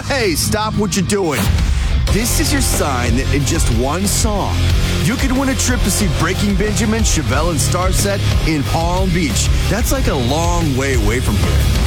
Hey, stop what you're doing. This is your sign that in just one song, you could win a trip to see Breaking Benjamin, Chevelle, and Starset in Palm Beach. That's like a long way away from here.